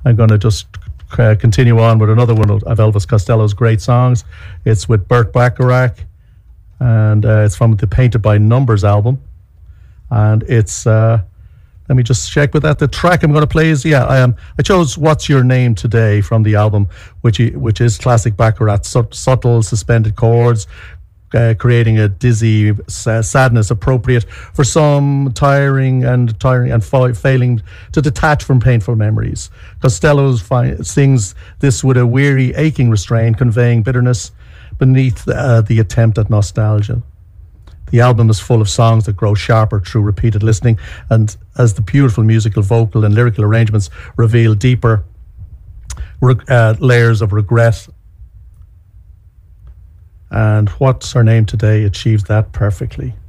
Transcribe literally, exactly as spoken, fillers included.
I'm going to just uh, continue on with another one of Elvis Costello's great songs. It's with Burt Bacharach, and uh, it's from the Painted by Numbers album. And it's, uh, let me just check with that. The track I'm going to play is, yeah, I am. I chose What's Your Name Today from the album, which which is classic Bacharach, su- subtle suspended chords, uh, creating a dizzy uh, sadness appropriate for some tiring and tiring and fa- failing to detach from painful memories. Costello fi- sings this with a weary, aching restraint, conveying bitterness beneath uh, the attempt at nostalgia. The album is full of songs that grow sharper through repeated listening, and as the beautiful musical, vocal and lyrical arrangements reveal deeper reg- uh, layers of regret. And What's Her Name Today achieves that perfectly.